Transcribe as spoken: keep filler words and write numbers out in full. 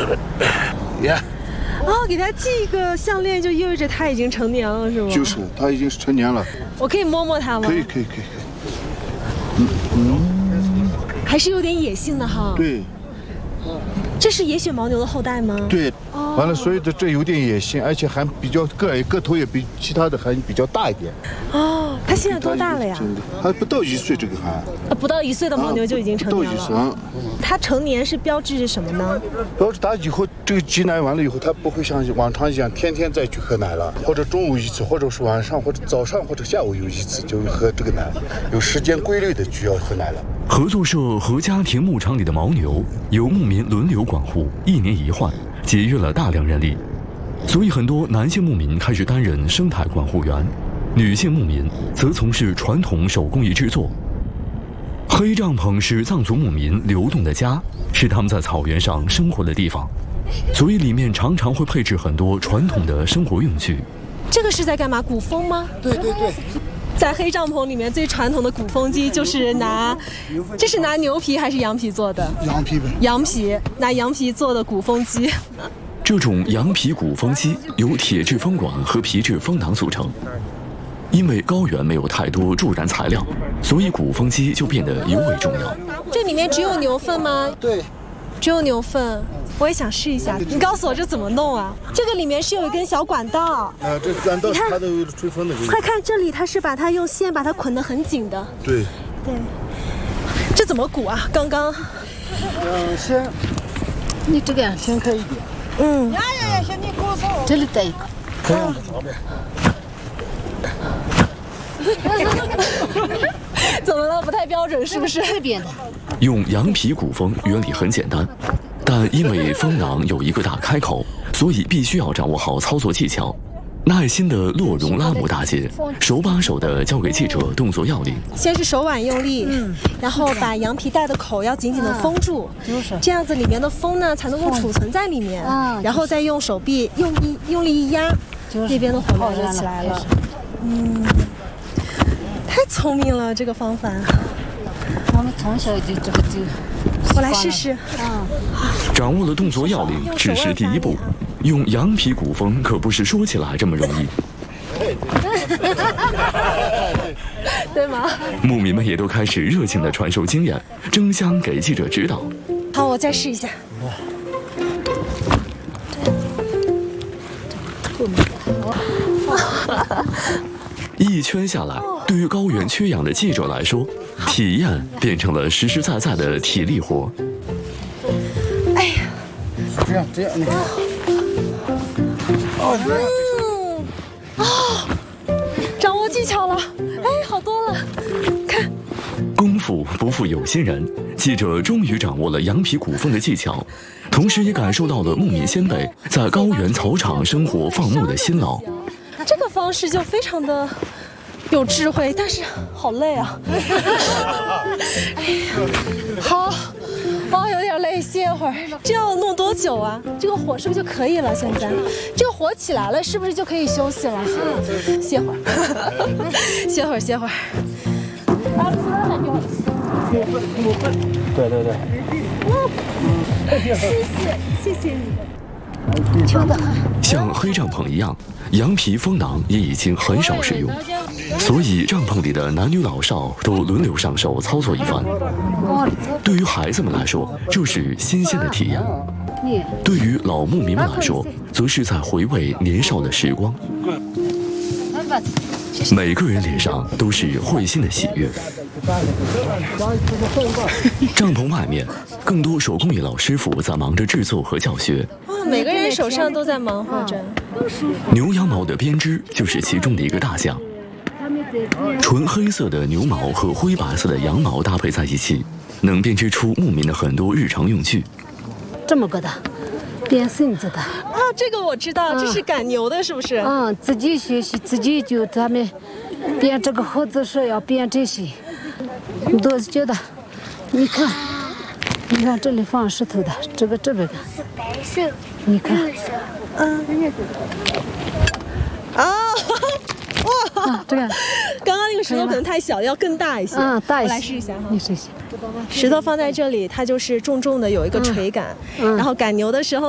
呀。 哦，给他系一个项链，就意味着他已经成年了，是吗？ 就是，他已经是成年了。 我可以摸摸他吗？ 可以，可以，可以。 嗯嗯，还是有点野性的哈。 对。 这是野雪牦牛的后代吗？ 对。哦、完了，所以这这有点野性，而且还比较个矮，个头也比其他的还比较大一点。 哦，他现在多大了呀？ 还不到一岁，这个还。 啊，不到一岁的牦牛就已经成年了。 不到一岁啊。 它成年是标志着什么呢？ 标志它以后这个挤奶完了以后，它不会像往常一样天天再去喝奶了，或者中午一次，或者是晚上或者早上或者下午有一次就喝这个奶，有时间规律的就要喝奶了。 合作社和家庭牧场里的牦牛由牧民轮流管护，一年一换，节约了大量人力。所以很多男性牧民开始担任生态管护员，女性牧民则从事传统手工艺制作。黑帐篷是藏族牧民流动的家，是他们在草原上生活的地方，所以里面常常会配置很多传统的生活用具。 这个是在干嘛？鼓风吗？ 对对对。 在黑帐篷里面最传统的鼓风机就是拿，这是拿牛皮还是羊皮做的？ 羊皮呗。 羊皮，拿羊皮做的鼓风机。 这种羊皮鼓风机由铁质风管和皮质风囊组成。因为高原没有太多助燃材料，所以鼓风机就变得尤为重要。 这里面只有牛粪吗？ 对， 只有牛粪。我也想试一下，你告诉我这怎么弄啊？这个里面是有一根小管道。 啊，这管道它都有吹风的。 快看这里，它是把它用线把它捆得很紧的。 对。 对。这怎么鼓啊？刚刚。 嗯，先，你这个先开一点。 嗯。 呀呀呀！先你鼓手。这里带一个。 这样子好呗。 怎么了？不太标准是不是？ 这边的。 用羊皮鼓风原理很简单，但因为风囊有一个大开口，所以必须要掌握好操作技巧。耐心的洛荣拉姆大姐手把手地教给记者动作要领。 先是手腕用力，嗯，然后把羊皮带的口要紧紧地封住， 就是这样子里面的风呢才能够储存在里面。啊，然后再用手臂用力用力一压，那边的火苗就起来了。嗯。太聪明了，这个方法。 我们从小就这个就。 我来试试。 嗯。 掌握了动作要领，只是第一步。用羊皮鼓风可不是说起来这么容易。 对吗？ 牧民们也都开始热情地传授经验，争相给记者指导。 好，我再试一下。 一圈下来，对于高原缺氧的记者来说，体验变成了实实在在的体力活。 哎呀， 这样这样，你看。 哦，嗯，哦，掌握技巧了，哎，好多了，看。 功夫不负有心人，记者终于掌握了羊皮鼓风的技巧，同时也感受到了牧民先辈在高原草场生活放牧的辛劳。 这个方式就非常的有智慧，但是好累啊！哎呀，好，哦，有点累，歇会儿。这要弄多久啊？这个火是不是就可以了？现在这个火起来了，是不是就可以休息了？歇会儿，歇会儿，歇会儿。 对对对。 谢谢，谢谢你。 轻的很。 像黑帐篷一样，羊皮风囊也已经很少使用，所以帐篷里的男女老少都轮流上手操作一番。对于孩子们来说，这是新鲜的体验；对于老牧民们来说，则是在回味年少的时光。每个人脸上都是会心的喜悦。帐篷外面，更多手工艺老师傅在忙着制作和教学。 哇，每个人手上都在忙活着。 牛羊毛的编织就是其中的一个大项。纯黑色的牛毛和灰白色的羊毛搭配在一起，能编织出牧民的很多日常用具。 这么个的，编绳子的。 啊，这个我知道，这是赶牛的，是不是？ 嗯，自己学习，自己就他们编这个盒子是要编这些。你都觉得，你看，你看这里放石头的，这个这边的，你看， 嗯，啊，哇， 啊，这个， 刚刚那个石头可能太小，要更大一些。 嗯，大一些。 我来试一下哈。 你试试。 石头放在这里，它就是重重的，有一个垂感。嗯。然后赶牛的时候。